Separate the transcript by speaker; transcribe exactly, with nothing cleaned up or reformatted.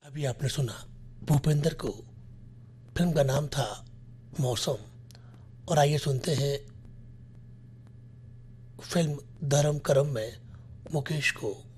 Speaker 1: अभी आपने सुना भूपेंद्र को, फिल्म का नाम था मौसम। और आइए सुनते हैं फिल्म धर्म करम में मुकेश को